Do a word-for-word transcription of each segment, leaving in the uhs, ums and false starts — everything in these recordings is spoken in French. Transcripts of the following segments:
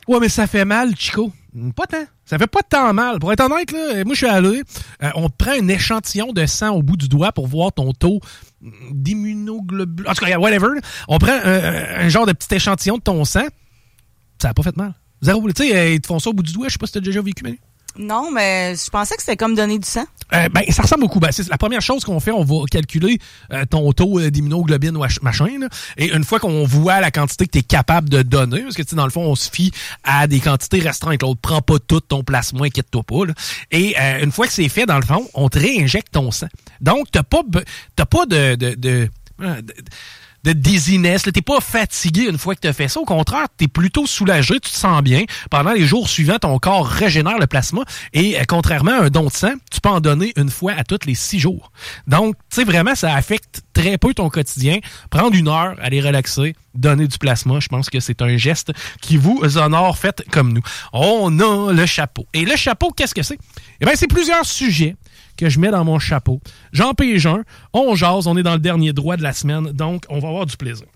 Ouais, mais ça fait mal, Chico. Pas tant. Ça fait pas tant mal. Pour être honnête, là, moi, je suis allé. Euh, on prend un échantillon de sang au bout du doigt pour voir ton taux d'immunoglobulines. En tout cas, whatever. On prend un, un genre de petit échantillon de ton sang. Ça a pas fait mal. Zéro. Tu sais, ils te font ça au bout du doigt. Je sais pas si t'as déjà vécu, Manu. Non, mais je pensais que c'était comme donner du sang. Euh, ben, ça ressemble beaucoup. Ben, c'est la première chose qu'on fait, on va calculer euh, ton taux d'immunoglobine ou machin. Là, et une fois qu'on voit la quantité que tu es capable de donner, parce que tu sais, dans le fond, on se fie à des quantités restreintes. Là, on ne prend pas tout ton plasma, inquiète-toi pas. Là. Et euh, une fois que c'est fait, dans le fond, on te réinjecte ton sang. Donc, tu n'as pas, t'as pas de... de, de, de de dizziness, t'es pas fatigué une fois que t'as fait ça. Au contraire, t'es plutôt soulagé, tu te sens bien. Pendant les jours suivants, ton corps régénère le plasma et euh, contrairement à un don de sang, tu peux en donner une fois à tous les six jours. Donc, tu sais, vraiment, ça affecte très peu ton quotidien. Prendre une heure, aller relaxer, donner du plasma, je pense que c'est un geste qui vous honore, faites comme nous. On a le chapeau. Et le chapeau, qu'est-ce que c'est? Eh bien, c'est plusieurs sujets que je mets dans mon chapeau. J'en pige un, on jase, on est dans le dernier droit de la semaine, donc on va avoir du plaisir.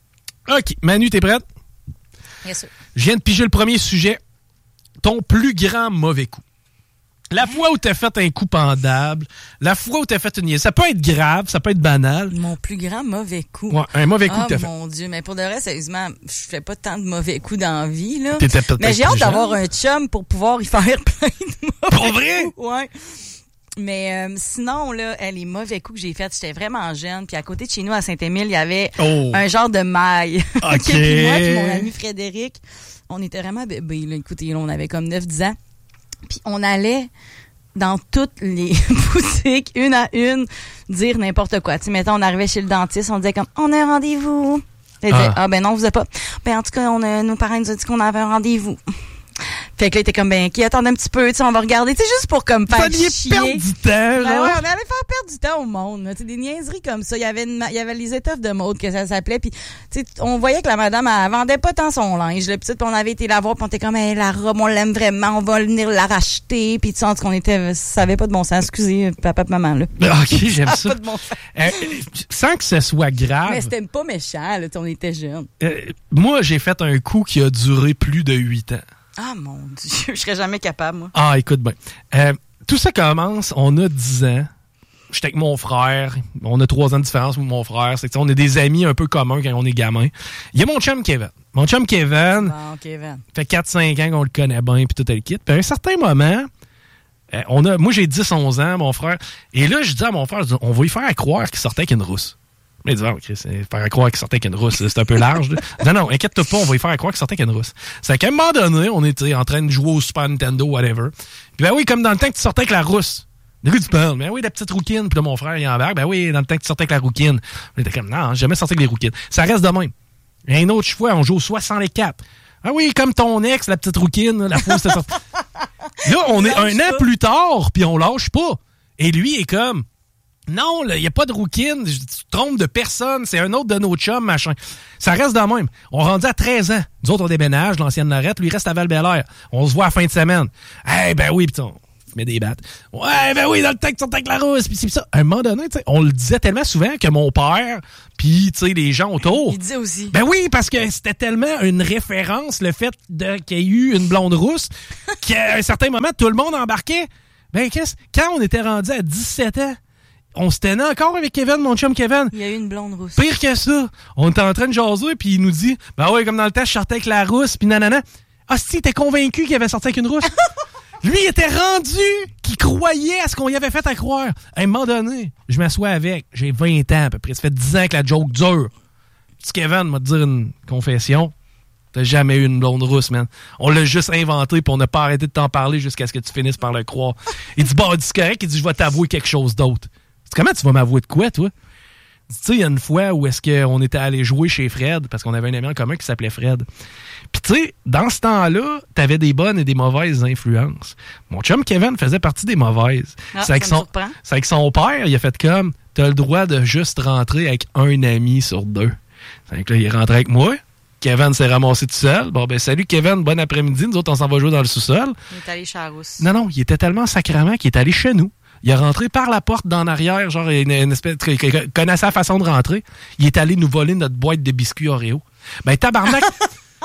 OK, Manu, t'es prête? Bien sûr. Je viens de piger le premier sujet. Ton plus grand mauvais coup. La fois où t'as fait un coup pendable, la fois où t'as fait une niaise. Ça peut être grave, ça peut être banal. Mon plus grand mauvais coup. Ouais, un mauvais coup oh, que t'as fait. Oh mon Dieu, mais pour de vrai, sérieusement, je fais pas tant de mauvais coups dans la vie, là. T'étais peut-être mais j'ai hâte jeune. d'avoir un chum pour pouvoir y faire plein de mauvais Pour vrai? coups. Ouais. Mais euh, sinon, là, les mauvais coups que j'ai faits, j'étais vraiment jeune. Puis à côté de chez nous, à Saint-Émile, il y avait oh. un genre de maille. OK. Puis moi et mon ami Frédéric, on était vraiment bébés. Là. Écoutez, là, on avait comme neuf dix ans. Puis on allait dans toutes les boutiques, une à une, dire n'importe quoi. Tu sais, mettons, on arrivait chez le dentiste, on disait comme, on a un rendez-vous. Il disait, ah. ah ben non, vous n'avez pas. Ben en tout cas, on a, nos parents nous ont dit qu'on avait un rendez-vous. Fait que là, il était comme, ben, qui attendait un petit peu, tu sais, on va regarder, tu sais, juste pour comme faire chier. perdre du temps, ben genre. ouais, on allait faire perdre du temps au monde, tu sais, des niaiseries comme ça. Il y avait une, il y avait les étoffes de mode que ça s'appelait, puis tu sais, on voyait que la madame, elle vendait pas tant son linge, là, pis on avait été la voir, pis on était comme, hey, la robe, on l'aime vraiment, on va venir la racheter, pis tu sais, en tout cas, on était, ça avait pas de bon sens, excusez, papa et maman, là. OK, j'aime ça. Ça pas de bon sens. Euh, sans que ce soit grave. Mais c'était pas méchant, là, on était jeunes. Euh, moi, j'ai fait un coup qui a duré plus de huit ans. Ah, mon Dieu, je serais jamais capable, moi. Ah, écoute bien. Euh, tout ça commence, on a dix ans. J'étais avec mon frère. On a trois ans de différence avec mon frère. C'est que, on est des amis un peu communs quand on est gamin. Il y a mon chum Kevin. Mon chum Kevin. Bon, Kevin. Fait quatre cinq ans qu'on le connaît bien, puis tout le kit. Puis à un certain moment, euh, on a, moi j'ai dix onze ans, mon frère. Et là, je dis à mon frère, je dis, on va lui faire croire qu'il sortait avec une rousse. Il dit, oh, Chris, faire croire qu'il sortait avec une rousse, c'est un peu large. non, non, inquiète-toi pas, on va lui faire croire qu'il sortait avec une rousse. C'est qu'à un moment donné, on était en train de jouer au Super Nintendo, whatever. Puis ben oui, comme dans le temps que tu sortais avec la rousse. De quoi tu parles? Ben oui, la petite rouquine. Puis là, mon frère, il embarque. Ben oui, dans le temps que tu sortais avec la rouquine. On était comme, non, j'ai jamais sorti avec les rouquines. Ça reste de même. Et un autre fois, on joue au soixante-quatre. Ah oui, comme ton ex, la petite rouquine, la fois où c'était sorti. Là, on est un an plus tard, puis on lâche pas. Et lui est comme, non, il n'y a pas de rouquine, tu te trompes de personne, c'est un autre de nos chums, machin. Ça reste de même. On rendit à treize ans. Nous autres, on déménage, l'ancienne Lorette, lui, il reste à Val-Bélair. On se voit à la fin de semaine. Eh hey, ben oui, pis on met des battes. Ouais, ben oui, dans le temps que tu sortais avec la rousse, pis c'est ça. À un moment donné, tu sais, on le disait tellement souvent que mon père, puis tu sais, les gens autour. Il disait aussi. Ben oui, parce que c'était tellement une référence, le fait de, qu'il y ait eu une blonde rousse, qu'à un certain moment, tout le monde embarquait. Ben, qu'est-ce, quand on était rendu à dix-sept ans, on se tenait encore avec Kevin, mon chum Kevin. Il y a eu une blonde rousse. Pire que ça. On était en train de jaser, puis il nous dit, ben ouais, comme dans le temps, je sortais avec la rousse, puis nanana. Ah, si, il était convaincu qu'il avait sorti avec une rousse. Lui, il était rendu qu'il croyait à ce qu'on y avait fait à croire. À un moment donné, je m'assois avec, j'ai vingt ans à peu près. Ça fait dix ans que la joke dure. Petit Kevin m'a dit une confession. T'as jamais eu une blonde rousse, man. On l'a juste inventé, puis on n'a pas arrêté de t'en parler jusqu'à ce que tu finisses par le croire. Il dit, bon, c'est correct. Il dit, je vais t'avouer quelque chose d'autre. Comment tu vas m'avouer de quoi, toi? Tu sais, il y a une fois où est-ce qu'on était allé jouer chez Fred, parce qu'on avait un ami en commun qui s'appelait Fred. Puis tu sais, dans ce temps-là, t'avais des bonnes et des mauvaises influences. Mon chum Kevin faisait partie des mauvaises. Ah, c'est avec son, c'est avec son père, il a fait comme, t'as le droit de juste rentrer avec un ami sur deux. C'est que là, il est rentré avec moi. Kevin s'est ramassé tout seul. Bon, ben, salut Kevin, bon après-midi. Nous autres, on s'en va jouer dans le sous-sol. Il est allé chez la rousse. Non, non, il était tellement sacrament qu'il est allé chez nous. Il est rentré par la porte d'en arrière, genre une, une espèce de... Il connaissait sa façon de rentrer. Il est allé nous voler notre boîte de biscuits Oreo. Ben, tabarnak!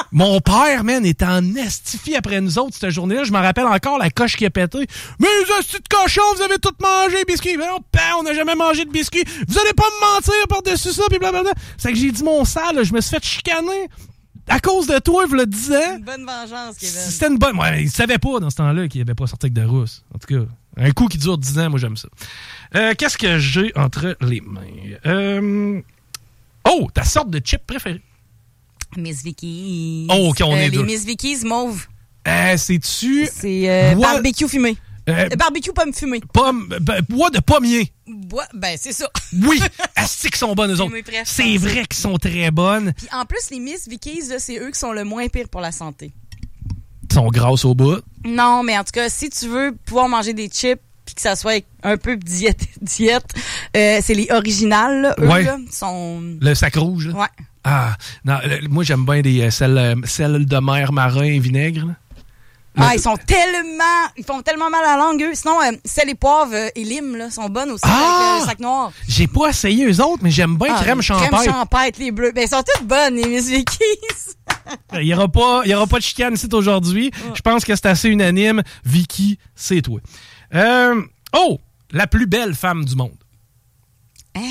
Mon père, man, était en estifie après nous autres cette journée-là. Je me rappelle encore la coche qui a pété. Mais les hosties de cochon, vous avez tout mangé, biscuits. Mais non, on n'a jamais mangé de biscuits. Vous allez pas me mentir par-dessus ça, pis blablabla. C'est que j'ai dit mon sale, je me suis fait chicaner. À cause de toi, vous le disais. Une bonne vengeance, Kevin. C'était une bonne. Ouais, il savait pas dans ce temps-là qu'il avait pas sorti avec de rousse. En tout cas, un coup qui dure dix ans, moi j'aime ça. Euh, qu'est-ce que j'ai entre les mains? Euh... Oh, ta sorte de chip préférée? Miss Vicky's. Oh, OK, on euh, est les deux. Miss Vicky's mauve. Euh, c'est-tu... C'est euh, bois... barbecue fumé. Euh, euh, barbecue pomme fumée. Pomme... Ben, bois de pommier. Bois, ben c'est ça. Oui, asti qu'ils sont bonnes, eux autres. C'est vrai qu'ils sont très bonnes. Puis en plus, les Miss Vicky's, là, c'est eux qui sont le moins pires pour la santé. Ils sont grasses au bout. Non, mais en tout cas, si tu veux pouvoir manger des chips puis que ça soit un peu diète, diète euh, c'est les originales, là, eux, ouais. là, sont... Le sac rouge, là. Ouais. Ah, non, le, moi, j'aime bien des euh, sels, euh, sels de mer marin et vinaigre, là. Ah, le... ils sont tellement... Ils font tellement mal à la langue, eux. Sinon, euh, sel et poivre euh, et lime, là, sont bonnes aussi ah! avec le sac noir. J'ai pas essayé eux autres, mais j'aime bien ah, crème champêtre. Crème champêtre, les bleus. Ben, ils sont toutes bonnes, les Miss Vicky's. Il n'y aura pas, il y aura pas de chicane ici aujourd'hui. Oh. Je pense que c'est assez unanime. Vicky, c'est toi. Euh, oh! La plus belle femme du monde. Hein?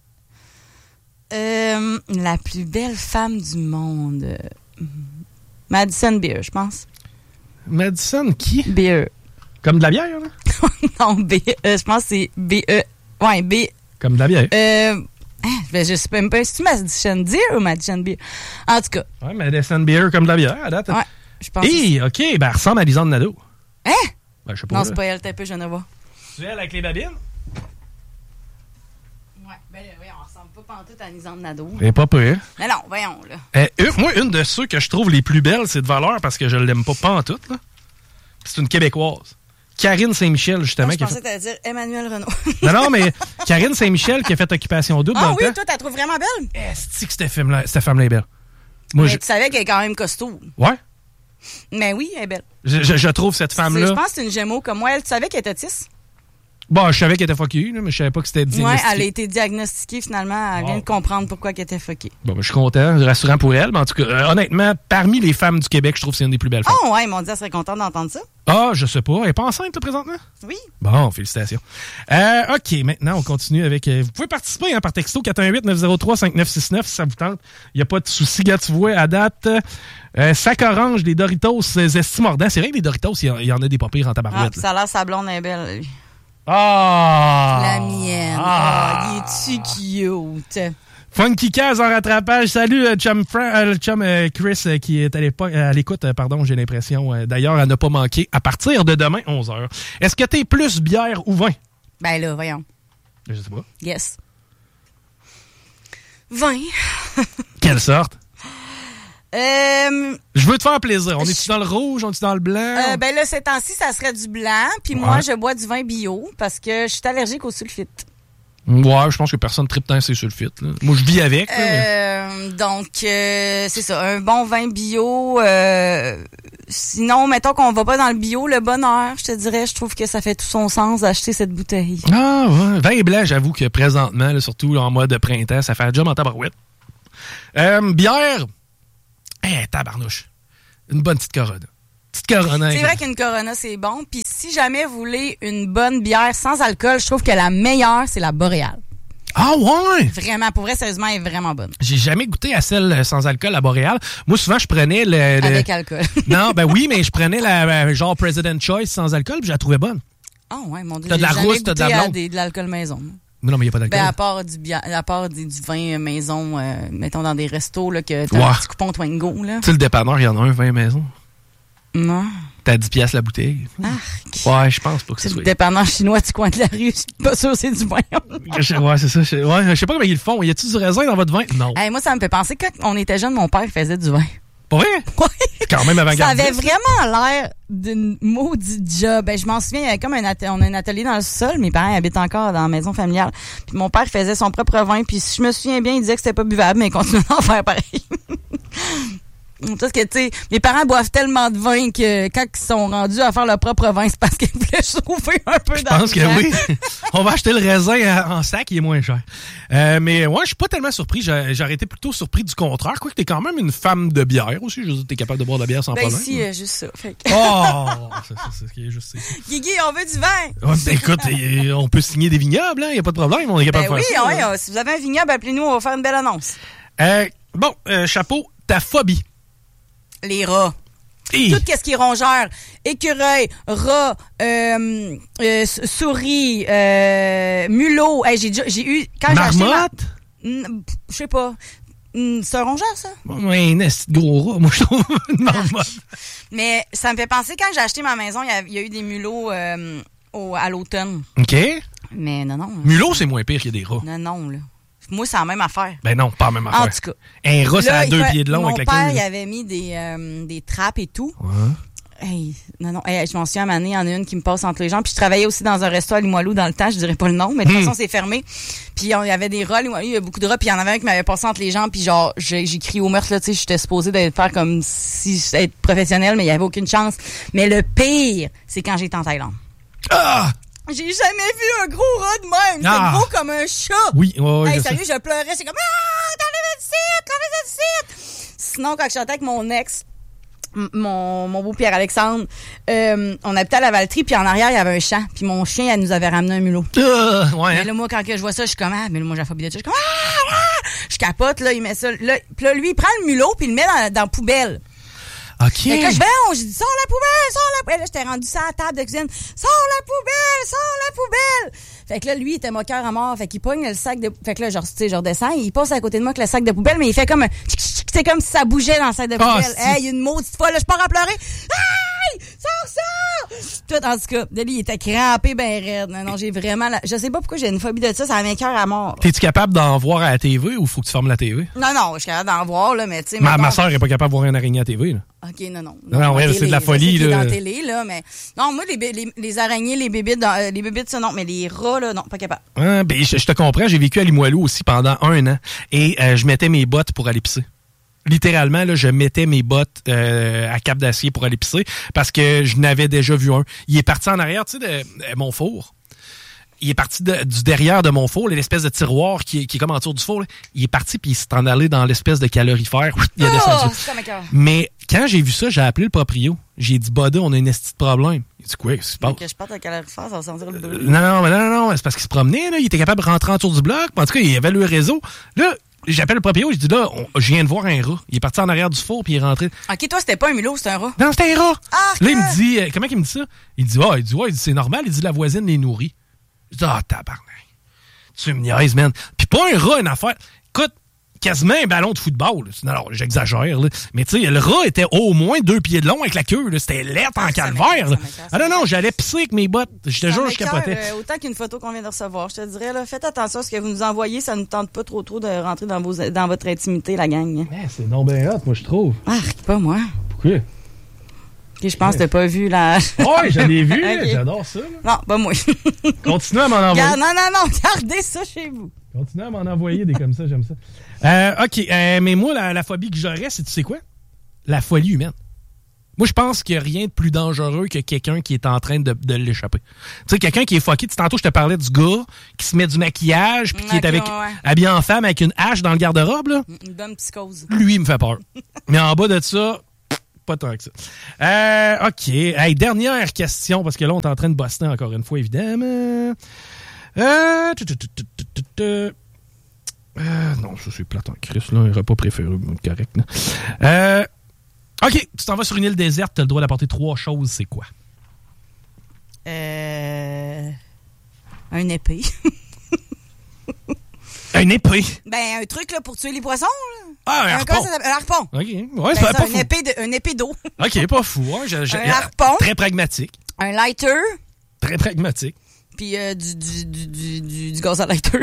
Euh, la plus belle femme du monde. Euh, Madison Beer, je pense. Madison, qui? Beer. Comme de la bière, là? Non, B, euh, je pense que c'est B E. Ouais, B. Comme de la bière. Euh, hein, ben, je sais même pas, c'est-tu Madison Beer ou Madison Beer? En tout cas. Ouais, Madison Beer comme de la bière, à date. Ouais, je pense. Hé, OK, ben, elle ressemble à Lisanne Nadeau. Hein? Ben, je sais pas. Non, là. c'est pas elle, t'es un peu Geneva. C'est elle avec les babines? Ouais, ben, voyons, on ressemble pas pantoute à Lisanne Nadeau. Elle est pas pire. Mais non, voyons, là. Euh, euh, moi, une de ceux que je trouve les plus belles, c'est de valeur parce que je l'aime pas pantoute, là. C'est une Québécoise. Karine Saint-Michel, justement. Moi, je qui pensais a fait... que t'allais dire Emmanuel Renaud. non, non, mais Karine Saint-Michel qui a fait Occupation double ah dans oui, le temps. toi, t'as trouvé vraiment belle? Est-ce que cette femme-là, cette femme-là est belle? Moi, mais je... tu savais qu'elle est quand même costaud. Ouais? Mais oui, elle est belle. Je, je, je trouve cette femme-là... Je pense que c'est une Gémeaux comme moi. Elle, tu savais qu'elle était autiste? Bon, je savais qu'elle était fuckée, mais je savais pas que c'était diagnostiqué. Ouais, elle a été diagnostiquée finalement. Elle wow. vient de comprendre pourquoi elle était fuckée. Bon, ben, je suis content, rassurant pour elle. Mais en tout cas, euh, honnêtement, parmi les femmes du Québec, je trouve que c'est une des plus belles femmes. Oh, ouais, ils m'ont dit qu'elle serait contente d'entendre ça. Ah, je sais pas. Elle est pas enceinte, là, présentement? Oui. Bon, félicitations. Euh, OK, maintenant, on continue avec... Euh, vous pouvez participer hein, par texto quatre un huit neuf zéro trois cinq neuf six neuf si ça vous tente. Il n'y a pas de souci. Gars, tu vois, à date, euh, sac orange, des Doritos, Zesty mordant. C'est vrai que les Doritos, il y, y en a des pas pires en tabarouette. Ah, ça a l'air sa blonde est belle, lui. Ah! La mienne. Ah, oh, il est-tu cute? Funky Kaz en rattrapage. Salut, euh, chum, Fra- euh, chum euh, Chris euh, qui est à, à l'écoute. Euh, pardon, j'ai l'impression. Euh, d'ailleurs, à ne pas manquer à partir de demain, onze heures. Est-ce que t'es plus bière ou vin? Ben là, voyons. Je sais pas. Yes. Vin. Quelle sorte? Euh, je veux te faire plaisir. On est-tu dans le rouge? On est-tu dans le blanc? Euh, ben là, ces temps-ci, ça serait du blanc. Puis ouais. moi, je bois du vin bio parce que je suis allergique au sulfite. Ouais, je pense que personne ne tripe tant ces sulfites. Là. Moi, je vis avec. Là, euh, mais... Donc, euh, c'est ça. Un bon vin bio. Euh, sinon, mettons qu'on va pas dans le bio, le bonheur, je te dirais, je trouve que ça fait tout son sens d'acheter cette bouteille. Ah ouais. Vin blanc, j'avoue que présentement, là, surtout là, en mode printemps, ça fait un job en tabarouette. Euh, bière... Eh, hey, tabarnouche. Une bonne petite Corona. Petite Corona. C'est vrai qu'une Corona, c'est bon. Puis si jamais vous voulez une bonne bière sans alcool, je trouve que la meilleure, c'est la Boréale. Ah ouais? Vraiment, pour vrai, sérieusement, elle est vraiment bonne. J'ai jamais goûté à celle sans alcool à Boréale. Moi, souvent, je prenais le... le... Avec alcool. Non, ben oui, mais je prenais la genre President Choice sans alcool, puis je la trouvais bonne. Ah oh, ouais, mon Dieu. T'as de la rousse, t'as de la blonde. Des, de l'alcool maison. Mais non, mais il n'y a pas d'alcool. Ben, à part du, bien, à part du, du vin maison, euh, mettons dans des restos, là, que t'as ouais. un petit coupon Twingo, là. Tu sais, le dépanneur, il y en a un, vin maison. Non. T'as dix piastres la bouteille. Arc. Ouais, je pense pas que c'est ça soit. Le dépanneur chinois du coin de la rue, c'est pas sûr c'est du vin. Ouais, c'est ça. Je, ouais, je sais pas comment ils le font. Y a-tu du raisin dans votre vin? Non. Hey, moi, ça me fait penser que quand on était jeune, mon père faisait du vin. Pas vrai? Oui. C'est quand même avant-gardiste. Ça avait vraiment l'air d'une maudite job. Ben, je m'en souviens, il y avait comme un atelier, on a un atelier dans le sol. Mes parents habitent encore dans la maison familiale. Puis mon père faisait son propre vin. Puis si je me souviens bien, il disait que c'était pas buvable, mais il continuait à en faire pareil. Parce que, tu sais, mes parents boivent tellement de vin que quand ils sont rendus à faire leur propre vin, c'est parce qu'ils voulaient sauver un peu d'argent. Je pense que oui. On va acheter le raisin en sac, il est moins cher. Euh, mais ouais, je suis pas tellement surpris. J'ai, j'aurais été plutôt surpris du contraire. Quoique t'es quand même une femme de bière aussi. Je veux dire, t'es capable de boire de la bière sans ben problème. Ben ici, euh, juste ça. Fait que... Oh! C'est, c'est, c'est ce qui est juste ça. Guigui, on veut du vin! Ouais, ben, écoute, on peut signer des vignobles, hein. Il n'y a pas de problème. On est capable ben de faire oui, ça. Oui, si vous avez un vignoble, appelez-nous, on va faire une belle annonce. Euh, bon, euh, chapeau, ta phobie. Les rats. Et... Tout ce qui est rongeur, écureuil, rat, euh, euh, souris, euh, mulot. Hey, j'ai, déjà, j'ai eu... Quand Marmotte? j'ai acheté ma... Je sais pas. C'est un rongeur, ça? Oui, un gros rat, moi, je trouve. Une marmotte. Mais ça me fait penser, quand j'ai acheté ma maison, il y a, il y a eu des mulots euh, au, à l'automne. OK. Mais non, non. Mulot, c'est moins pire qu'il y a des rats. Non, non, là. Moi, c'est la même affaire. Ben non, pas la même affaire. En tout cas. Un rat, ça a deux fait, pieds de long avec la queue. Mon queue. père, il avait mis des, euh, des trappes et tout. Ouais. Hey, non, non. Hey, je m'en souviens, à ma année, il y en a une qui me passe entre les jambes. Puis je travaillais aussi dans un resto à Limoilou dans le temps. Je dirais pas le nom, mais de toute hmm. façon, c'est fermé. Puis il y avait des rats à Limoilou. Il y a beaucoup de rats. Puis il y en avait un qui m'avait passé entre les jambes. Puis genre, j'ai, j'ai crié au meurtre, là. Tu sais, j'étais supposée d'être faire comme si être professionnelle, mais il y avait aucune chance. Mais le pire, c'est quand j'étais en Thaïlande. Ah! J'ai jamais vu un gros rat de même. C'est ah. gros comme un chat. Oui, ouais, ouais. Hey, je sérieux, sais. je pleurais. C'est comme, ah, t'enlèves le site, t'enlèves le site. Sinon, quand je chantais avec mon ex, m- mon, mon beau Pierre-Alexandre, euh, on habitait à la Valtrie, puis en arrière, il y avait un champ. Puis mon chien, elle nous avait ramené un mulot. Euh, ouais. Mais là, moi, quand que je vois ça, je suis comme, ah, mais là, moi, j'ai la phobie de ça. Je suis comme, ah, ah. Je capote, là, il met ça. Là, puis là, lui, il prend le mulot, puis il le met dans, dans la poubelle. OK. Fait que là, je vais, on, j'ai dit, sors la poubelle, sors la poubelle. Là, j'étais rendu ça à la table de cuisine. Sors la poubelle, sors la poubelle. Fait que là, lui, il était moqueur à mort. Fait qu'il pogne le sac de, fait que là, genre, tu sais, je redescends, il passe à côté de moi avec le sac de poubelle, mais il fait comme un, c'est comme si ça bougeait dans le sac de poubelle. Oh, hey, une maudite fois, là, je pars à pleurer. Aïe! Sors ça! Tout, en tout cas, Deli, il était crampé ben raide. Non, non, j'ai vraiment, la... je sais pas pourquoi j'ai une phobie de ça, ça m'écoeure à mort. T'es-tu capable d'en voir à la T V ou faut que tu fermes la T V? Non, non, je suis capable d'en voir, là, mais tu sais. Ma, mettons... ma soeur est pas capable de voir une araignée à T V, là. OK, non, non. Non, non, ouais, télé, c'est de la folie, là. là. Dans la télé, là, mais... Non, moi, les, les, les araignées, les bébites, dans, euh, les bébites, ça, non, mais les rats, là, non, pas capable. Ah, ben, je, je te comprends, j'ai vécu à Limoilou aussi pendant un an et euh, je mettais mes bottes pour aller pisser. Littéralement, là, je mettais mes bottes euh, à cap d'acier pour aller pisser parce que je n'avais déjà vu un. Il est parti en arrière, tu sais, de, de mon four. Il est parti de, du derrière de mon four, l'espèce de tiroir qui est, qui est comme en dessous du four. Là. Il est parti puis il s'est en allé dans l'espèce de calorifère. Il a oh, descendu. c'est comme un Mais quand j'ai vu ça, j'ai appelé le proprio. J'ai dit, Bada, on a une esti de problème. Il dit, quoi, qu'est-ce qui se passe? Que je parte à calorifère, ça va sentir le dos. Euh, non, non, mais non, non, non, c'est parce qu'il se promenait, là. Il était capable de rentrer en tour du bloc. En tout cas, il y avait le réseau. Là, j'appelle le proprio, je dis, là, on, je viens de voir un rat. Il est parti en arrière du four puis il est rentré. OK, toi, c'était pas un mulot, c'était un rat. Non, c'était un rat. Ah, là, il me dit, euh, comment il me dit ça? Il dit, ah, il dit, ouais, il dit, c'est normal. Il dit, la voisine les nourrit. Je dis, ah, tabarnak. Tu me niaises, man. Puis pas un rat, une affaire. Écoute, quasiment un ballon de football. Là. Alors, j'exagère, là. Mais tu sais, le rat était au moins deux pieds de long avec la queue. Là. C'était laid en calvaire. Là. Ah non, non, j'allais pisser avec mes bottes. Je te jure, je capotais. Euh, autant qu'une photo qu'on vient de recevoir. Je te dirais, là, faites attention à ce que vous nous envoyez. Ça ne tente pas trop trop de rentrer dans, vos, dans votre intimité, la gang. Ouais, c'est non bien hot, moi, je trouve. Ah, pas moi. Pourquoi? Okay, je pense que t'as pas vu la... Oui, je l'ai vu. Okay. J'adore ça. Là. Non, pas moi. Continuez à m'en envoyer. Garde, non, non, non, gardez ça chez vous. Continuez à m'en envoyer des comme ça, j'aime ça. Euh, OK, euh, mais moi, la, la phobie que j'aurais, c'est, tu sais quoi? La folie humaine. Moi, je pense qu'il n'y a rien de plus dangereux que quelqu'un qui est en train de, de l'échapper. Tu sais, quelqu'un qui est fucké. Tantôt, je te parlais du gars qui se met du maquillage puis qui okay, est avec, ouais. habillé en femme avec une hache dans le garde-robe. Là. Une bonne psychose. Lui, il me fait peur. Mais en bas de ça... Pas tant que ça. Euh, OK. Hey, dernière question, parce que là, on est en train de bosser encore une fois, évidemment. Euh, tu, tu, tu, tu, tu, tu, euh non, ça, c'est plate en Christ, là. Un repas préféré, correct. Là. Euh, OK. Tu t'en vas sur une île déserte, tu as le droit d'apporter trois choses. C'est quoi? Euh... Un épée. Un épée? Ben, un truc là pour tuer les poissons. Là. Ah, un, un harpon. Un harpon. OK. Ouais, ben, c'est pas, pas une fou. Épée de, une épée d'eau. OK, pas fou. Hein. Je, je, un harpon. Très pragmatique. Un lighter. Très pragmatique. Puis euh, du, du, du, du, du, du gaz à lighter.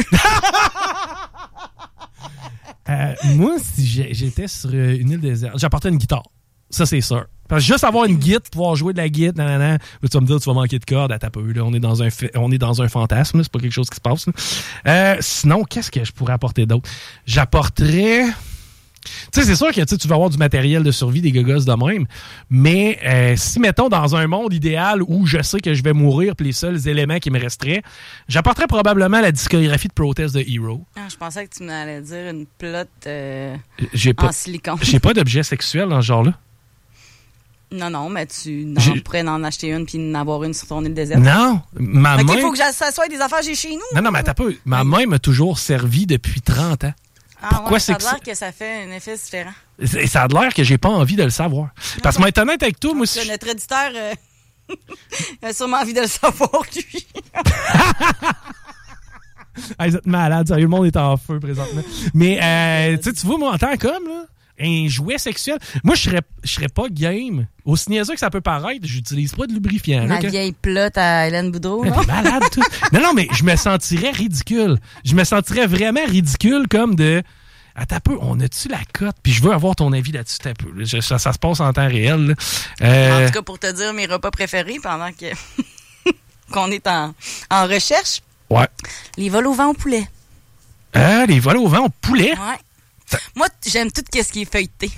euh, moi, si j'étais sur une île déserte, j'apportais une guitare. Ça, c'est sûr. Parce que juste avoir une guitare, pouvoir jouer de la guitare, nanana, tu vas me dire, tu vas manquer de cordes à ta peu. Là. On est dans un, on est dans un fantasme, là. C'est pas quelque chose qui se passe. Euh, sinon, qu'est-ce que je pourrais apporter d'autre? J'apporterais... Tu sais, c'est sûr que tu vas avoir du matériel de survie des gogos de même, mais euh, si, mettons, dans un monde idéal où je sais que je vais mourir puis les seuls éléments qui me resteraient, j'apporterais probablement la discographie de Protest de Hero. Ah, je pensais que tu m'allais dire une plot euh, j'ai pas, en silicone. J'ai pas d'objet sexuel dans ce genre-là. Non, non, mais tu non, pourrais en acheter une puis en avoir une sur ton île déserte. Non, ma okay, main... il faut que ça soit des affaires que j'ai chez nous. Non, non, mais attends pas. Ma main m'a toujours servi depuis trente ans. Ah, Pourquoi ouais, c'est ça a que l'air ça... que ça fait un effet différent. Et ça a l'air que j'ai pas envie de le savoir. Parce que, moi, être honnête avec toi, moi aussi... Notre éditeur euh, a sûrement envie de le savoir, lui. Hey, vous êtes malade, sérieux, le monde est en feu présentement. Mais, euh, tu vois, moi, en tant qu'homme, là, un jouet sexuel, moi, je serais, je serais pas game. Aussi niaiseux que ça peut paraître, j'utilise pas de lubrifiant. La là, que... vieille plotte à Hélène Boudreau. T'es malade, tout. Non, non, mais je me sentirais ridicule. Je me sentirais vraiment ridicule comme de... Attends un peu, on a-tu la cote? Puis je veux avoir ton avis là-dessus un peu. Je, ça, ça se passe en temps réel. Euh... En tout cas, pour te dire mes repas préférés pendant que qu'on est en, en recherche. Ouais. Les vols au vent au poulet. Ah, les vols au vent au poulet? Ouais. Ça... Moi, j'aime tout ce qui est feuilleté.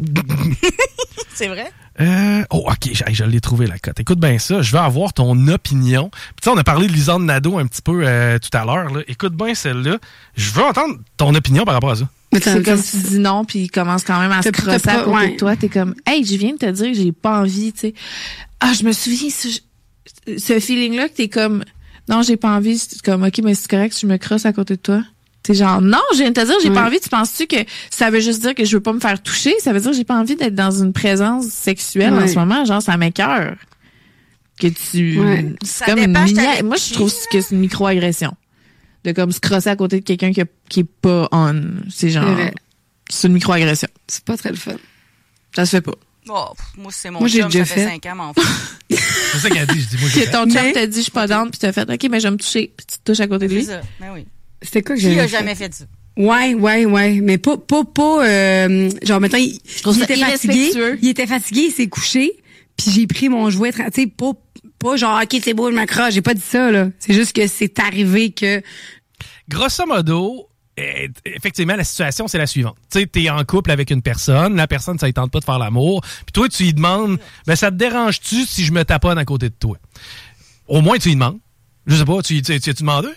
C'est vrai? Euh, oh, OK, je, je l'ai trouvé, la cote. Écoute bien ça, je veux avoir ton opinion. Puis tu sais, on a parlé de Lisanne Nadeau un petit peu euh, tout à l'heure. Là. Écoute bien celle-là. Je veux entendre ton opinion par rapport à ça. Mais c'est comme si tu dis non, puis il commence quand même à se crosser à côté ouais. de toi. T'es comme, hey, je viens de te dire que j'ai pas envie, tu sais. Ah, je me souviens, ce, ce feeling-là que t'es comme, non, j'ai pas envie. C'est comme, OK, mais c'est correct si je me crosse à côté de toi. C'est genre, non, je viens de te dire, j'ai ouais. pas envie. Tu penses-tu que ça veut juste dire que je veux pas me faire toucher? Ça veut dire que j'ai pas envie d'être dans une présence sexuelle ouais. en ce moment. Genre, ça m'écoeure. Que tu... Ouais. C'est comme une mini... Moi, je trouve que c'est une micro-agression. De comme se crosser à côté de quelqu'un qui, a, qui est pas on. C'est genre... C'est, c'est une micro-agression. C'est pas très le fun. Ça se fait pas. Oh, moi, c'est mon moi, chum, j'ai ça fait fait cinq ans, m'en fous. C'est ça qu'elle a dit. Je dis, moi, j'ai fait. Ton chum t'a dit, je suis pas down, puis t'as fait, OK, mais je vais me toucher, puis tu te touches à côté de lui. C'est ça, ben oui. C'était quoi que j'ai Qui a jamais fait ça? Ouais, ouais, ouais. Mais pas, pas, pas, euh, genre, mettons, il, il était fatigué. Il était fatigué, il s'est couché. Puis j'ai pris mon jouet, tu sais, pas, pas genre, OK, c'est beau, je m'accroche. J'ai pas dit ça, là. C'est juste que c'est arrivé que... Grosso modo, effectivement, la situation, c'est la suivante. Tu sais, t'es en couple avec une personne, la personne, ça ne tente pas de faire l'amour. Puis toi, tu lui demandes, ben, ça te dérange-tu si je me taponne à côté de toi? Au moins, tu lui demandes. Je sais pas, tu, tu, tu, tu demandes?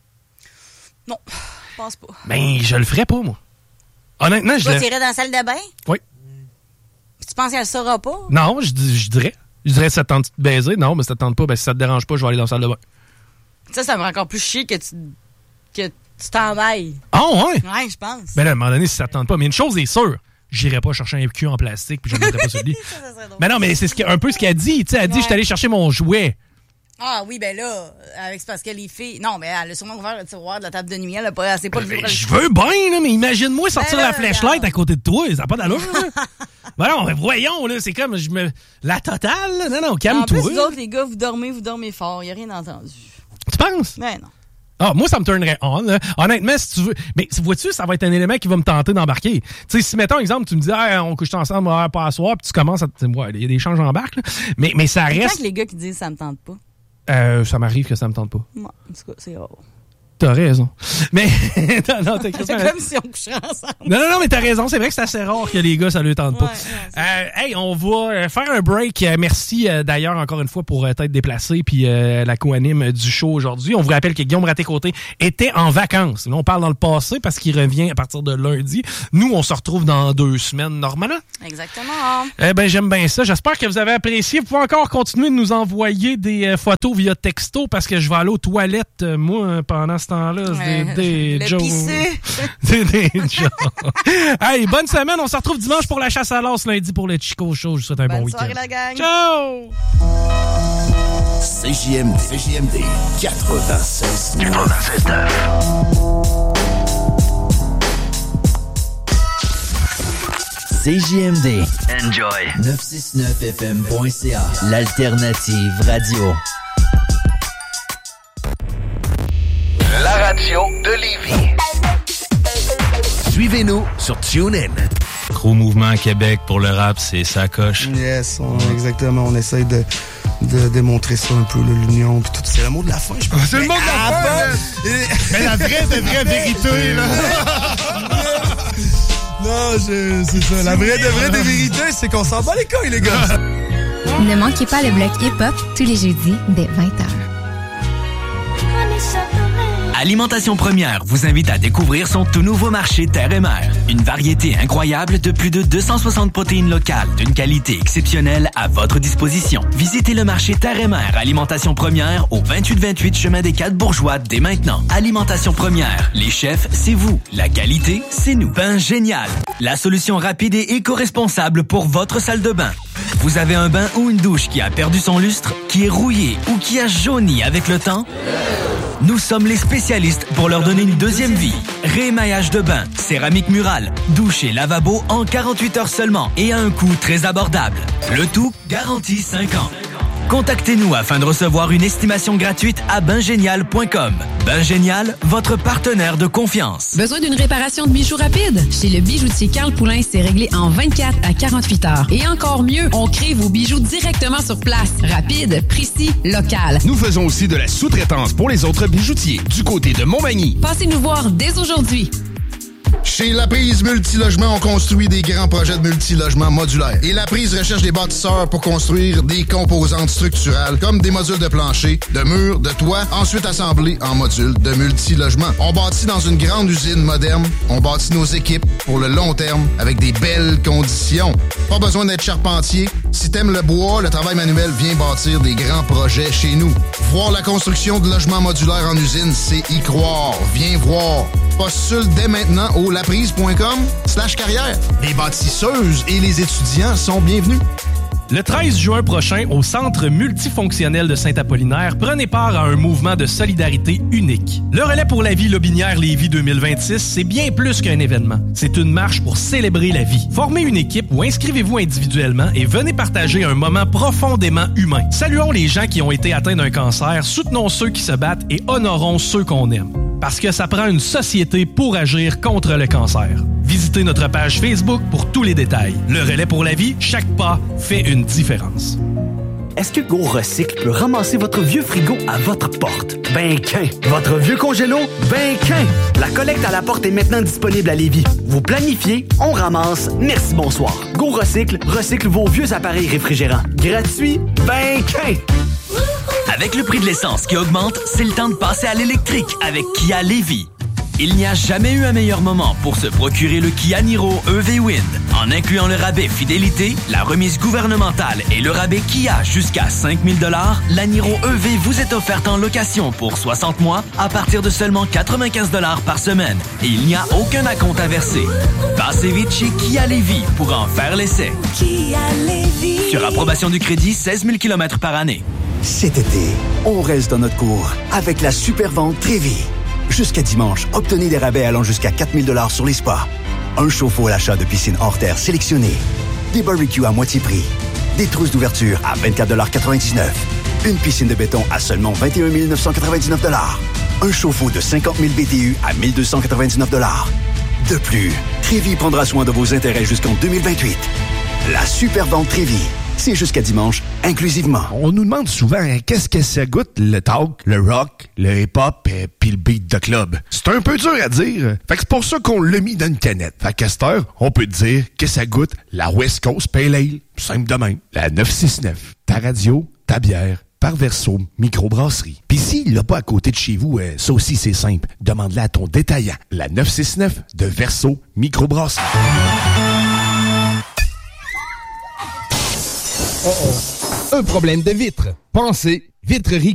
Non. Je pense pas. Ben, je le ferais pas, moi. Honnêtement, je tu vas tirer dans la salle de bain? Oui. Puis tu penses qu'elle le saura pas? Non, je, je dirais. Je dirais, ça te tente de baiser. Non, mais ça te tente pas. Ben, si ça te dérange pas, je vais aller dans la salle de bain. Ça, ça me rend encore plus chier que tu, que tu t'en ailles. Ah, oh, ouais? Ouais, je pense. Ben là, à un moment donné, si ça te tente pas. Mais une chose est sûre. J'irai pas chercher un cul en plastique puis je ne mettrai pas sur le lit. Ça, ça serait drôle. Mais non, mais c'est ce un peu ce qu'elle dit. Tu sais, elle dit, ouais. Je suis allé chercher mon jouet. Ah oui, ben là, avec, c'est parce que les filles... Non, mais elle a sûrement ouvert le tiroir de la table de nuit. Elle a pas, elle sait pas... Ben, je veux bien, là, mais imagine-moi sortir ben là, la flashlight à côté de toi. Ça n'a pas d'allure, là. Ben non, mais voyons, là, c'est comme... je me La totale, là. Non, non, calme-toi. En plus, vous autres, les gars, vous dormez, vous dormez fort. Il n'y a rien entendu. Tu penses? Ben non. Ah, moi, ça me turnerait on, là. Honnêtement, si tu veux... Mais vois-tu, ça va être un élément qui va me tenter d'embarquer. Tu sais, si, mettons, exemple, tu me dis, ah, on couche ensemble, ah, pas à soir, puis tu commences à... Ouais, il y a des changes en barque, là. Mais, mais ça reste... C'est quand les gars qui disent, ça me tente pas. Euh, ça m'arrive que ça me tente pas. Ouais, en tout cas, c'est rare. T'as raison. Mais, non, non, t'as c'est comme si on coucherait ensemble. Non, non, non, mais t'as raison. C'est vrai que c'est assez rare que les gars, ça leur tente pas. Ouais, ouais, euh, hey, on va faire un break. Merci euh, d'ailleurs, encore une fois, pour euh, t'être déplacé puis euh, la co-anime du show aujourd'hui. On vous rappelle que Guillaume Raté-Côté était en vacances. Là, on parle dans le passé parce qu'il revient à partir de lundi. Nous, on se retrouve dans deux semaines, normalement. Exactement. Eh ben, j'aime bien ça. J'espère que vous avez apprécié. Vous pouvez encore continuer de nous envoyer des euh, photos via texto parce que je vais aller aux toilettes, euh, moi, pendant ce temps-là. C'est ouais, des, des jokes. C'est des jokes. Hey, bonne semaine. On se retrouve dimanche pour la chasse à l'os, lundi pour le Chico Show. Je vous souhaite un bonne bon soirée, week-end. La gang. Ciao! C J M D, C J M D quatre-vingt-seize neuf. C J M D. Enjoy. neuf cent soixante-neuf F M point C A. L'alternative radio. La radio de Lévis. Suivez-nous sur TuneIn. Gros mouvement à Québec pour le rap, c'est sa coche. Yes, on, exactement. On essaye de, de démontrer ça un peu, l'union puis tout. C'est le mot de la fin, je pense. C'est le mot de la fin! Mais la vraie, de vraie vérité, là! Non, Non, je, c'est ça. La vraie de vraie des vérités, c'est qu'on s'en bat les couilles, les gars. Ne manquez pas le bloc hip-hop tous les jeudis dès vingt heures. Alimentation Première vous invite à découvrir son tout nouveau marché Terre et Mer. Une variété incroyable de plus de deux cent soixante protéines locales d'une qualité exceptionnelle à votre disposition. Visitez le marché Terre et Mer Alimentation Première au vingt-huit vingt-huit chemin des Quatre Bourgeois dès maintenant. Alimentation Première, les chefs, c'est vous. La qualité, c'est nous. Bain Génial, la solution rapide et éco-responsable pour votre salle de bain. Vous avez un bain ou une douche qui a perdu son lustre, qui est rouillé ou qui a jauni avec le temps? Nous sommes les spécialistes pour leur donner une deuxième vie. Réémaillage de bain, céramique murale, douche et lavabo en quarante-huit heures seulement et à un coût très abordable. Le tout garanti cinq ans. Contactez-nous afin de recevoir une estimation gratuite à bain génial point com. Bain Génial, votre partenaire de confiance. Besoin d'une réparation de bijoux rapide? Chez le bijoutier Carl Poulain, c'est réglé en vingt-quatre à quarante-huit heures. Et encore mieux, on crée vos bijoux directement sur place. Rapide, précis, local. Nous faisons aussi de la sous-traitance pour les autres bijoutiers du côté de Montmagny. Passez nous voir dès aujourd'hui. Chez La Prise Multilogement, on construit des grands projets de multilogement modulaires. Et La Prise recherche des bâtisseurs pour construire des composantes structurales comme des modules de plancher, de murs, de toit, ensuite assemblés en modules de multilogement. On bâtit dans une grande usine moderne. On bâtit nos équipes pour le long terme avec des belles conditions. Pas besoin d'être charpentier. Si t'aimes le bois, le travail manuel, viens bâtir des grands projets chez nous. Voir la construction de logements modulaires en usine, c'est y croire. Viens voir. Postule dès maintenant au laprise point com slash carrière. Les bâtisseuses et les étudiants sont bienvenus. Le treize juin prochain, au Centre multifonctionnel de Saint-Apollinaire, prenez part à un mouvement de solidarité unique. Le Relais pour la vie Lobinière-Lévis deux mille vingt-six, c'est bien plus qu'un événement. C'est une marche pour célébrer la vie. Formez une équipe ou inscrivez-vous individuellement et venez partager un moment profondément humain. Saluons les gens qui ont été atteints d'un cancer, soutenons ceux qui se battent et honorons ceux qu'on aime. Parce que ça prend une société pour agir contre le cancer. Visitez notre page Facebook pour tous les détails. Le Relais pour la vie, chaque pas fait une différence. Est-ce que Go Recycle peut ramasser votre vieux frigo à votre porte? Ben qu'un! Votre vieux congélo? Ben qu'un! La collecte à la porte est maintenant disponible à Lévis. Vous planifiez, on ramasse, merci bonsoir. Go Recycle recycle vos vieux appareils réfrigérants. Gratuit? Ben qu'un! Avec le prix de l'essence qui augmente, c'est le temps de passer à l'électrique avec Kia Lévis. Il n'y a jamais eu un meilleur moment pour se procurer le Kia Niro E V Wind. En incluant le rabais fidélité, la remise gouvernementale et le rabais Kia jusqu'à cinq mille dollars, la Niro E V vous est offerte en location pour soixante mois à partir de seulement quatre-vingt-quinze dollars par semaine. Et il n'y a aucun acompte à verser. Passez vite chez Kia Lévis pour en faire l'essai. Kia Lévis. Sur approbation du crédit, seize mille kilomètres par année. Cet été, on reste dans notre cours avec la super vente Trévis. Jusqu'à dimanche, obtenez des rabais allant jusqu'à quatre mille dollars sur les spas. Un chauffe-eau à l'achat de piscine hors terre sélectionnée. Des barbecues à moitié prix. Des trousses d'ouverture à vingt-quatre quatre-vingt-dix-neuf. Une piscine de béton à seulement vingt et un mille neuf cent quatre-vingt-dix-neuf dollars. Un chauffe-eau de cinquante mille B T U à mille deux cent quatre-vingt-dix-neuf dollars. De plus, Trévis prendra soin de vos intérêts jusqu'en deux mille vingt-huit. La super vente Trévis. C'est jusqu'à dimanche, inclusivement. On nous demande souvent hein, qu'est-ce que ça goûte, le talk, le rock, le hip-hop et puis le beat de club. C'est un peu dur à dire. Fait que c'est pour ça qu'on l'a mis dans une canette. Fait qu'à cette heure, on peut dire que ça goûte la West Coast Pale Ale. Simple de même. La neuf cent soixante-neuf. Ta radio, ta bière. Par Verso Microbrasserie. Pis s'il l'a pas à côté de chez vous, euh, ça aussi c'est simple. Demande-la à ton détaillant. La neuf cent soixante-neuf de Verso Microbrasserie. Oh oh. Un problème de vitre. Pensez Vitrerie